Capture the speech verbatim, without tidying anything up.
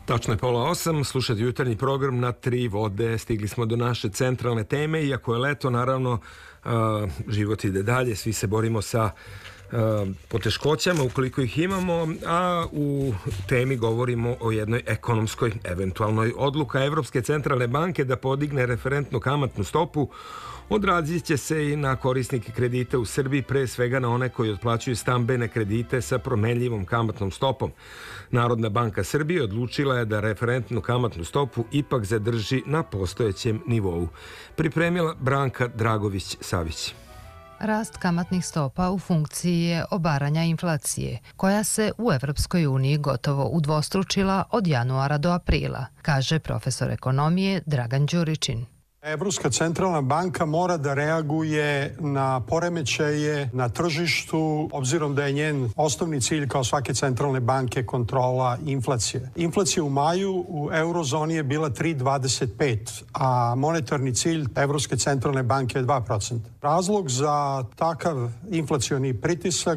Tačno je pola osam, slušati jutarnji program na tri vode. Stigli smo do naše centralne teme, iako je leto, naravno, uh, život ide dalje, svi se borimo sa uh, poteškoćama, ukoliko ih imamo, a u temi govorimo o jednoj ekonomskoj, eventualnoj odluka Evropske centralne banke da podigne referentnu kamatnu stopu. Odrazit će se i na korisnike kredita u Srbiji, pre svega na one koji otplaćuju stambene kredite sa promenljivom kamatnom stopom. Narodna banka Srbije odlučila je da referentnu kamatnu stopu ipak zadrži na postojećem nivou. Pripremila Branka Dragović-Savić. Rast kamatnih stopa u funkciji je obaranja inflacije, koja se u Evropskoj uniji gotovo udvostručila od januara do aprila, kaže profesor ekonomije Dragan Đuričin. Evropska centralna banka mora da reaguje na poremećaje na tržištu, obzirom da je njen osnovni cilj kao svake centralne banke kontrola inflacije. Inflacija u maju u eurozoni je bila tri zarez dvadeset pet, a monetarni cilj Evropske centralne banke je dva procenta. Razlog za takav inflacioni pritisak